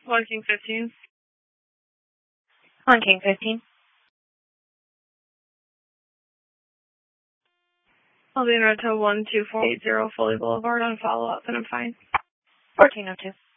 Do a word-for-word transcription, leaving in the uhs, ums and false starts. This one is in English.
One King fifteen. One King fifteen. I'll be in Redtail one two four eight zero Foley Boulevard on follow-up, and I'm fine. fourteen oh two.